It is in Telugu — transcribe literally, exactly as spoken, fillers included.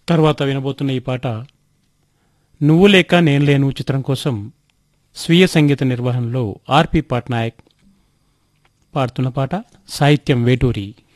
తర్వాత వినబోతున్న ఈ పాట నువ్వు లేక నేను లేను చిత్రం కోసం స్వీయ సంగీత నిర్వహణలో ఆర్పి పట్నాయక్ పాడుతున్న పాట, సాహిత్యం వేటూరి.